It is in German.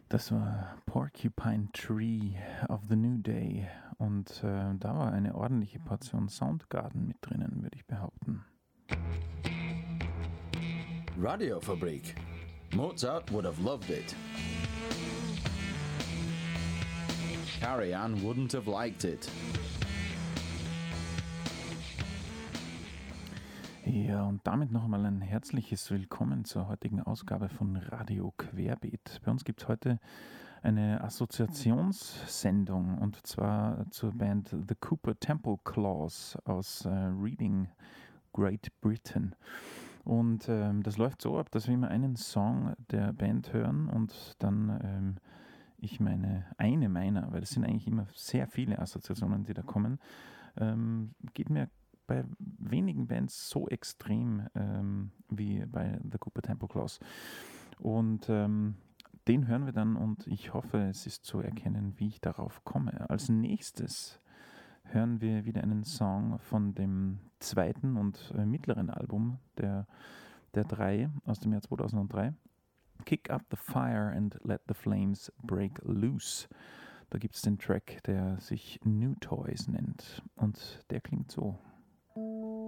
Das war Porcupine Tree of the New Day und da war eine ordentliche Portion Soundgarden mit drinnen, würde ich behaupten. Radiofabrik. Mozart would have loved it. Carrie Ann wouldn't have liked it. Ja, und damit noch einmal ein herzliches Willkommen zur heutigen Ausgabe von Radio Querbeet. Bei uns gibt es heute eine Assoziationssendung und zwar zur Band The Cooper Temple Claws aus Reading, Great Britain. Und das läuft so ab, dass wir immer einen Song der Band hören und dann ich meine, eine meiner, weil es sind eigentlich immer sehr viele Assoziationen, die da kommen, geht mir bei wenigen Bands so extrem wie bei The Cooper Temple Claws. Und den hören wir dann und ich hoffe, es ist zu erkennen, wie ich darauf komme. Als nächstes hören wir wieder einen Song von dem zweiten und mittleren Album der drei aus dem Jahr 2003. Kick Up the Fire and Let the Flames Break Loose. Da gibt es den Track, der sich New Toys nennt und der klingt so.